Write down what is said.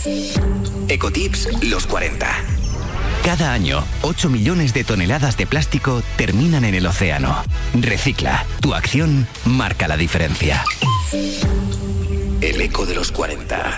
Ecotips los 40. Cada año, 8 millones de toneladas de plástico terminan en el océano. Recicla. Tu acción marca la diferencia. El eco de los 40.